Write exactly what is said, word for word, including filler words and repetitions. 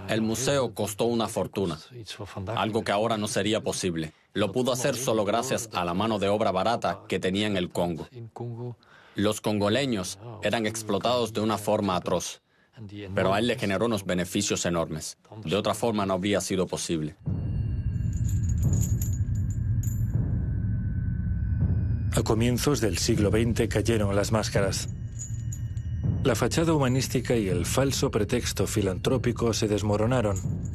El museo costó una fortuna, algo que ahora no sería posible. Lo pudo hacer solo gracias a la mano de obra barata que tenía en el Congo. Los congoleños eran explotados de una forma atroz, pero a él le generó unos beneficios enormes. De otra forma no habría sido posible. A comienzos del siglo veinte cayeron las máscaras. La fachada humanística y el falso pretexto filantrópico se desmoronaron.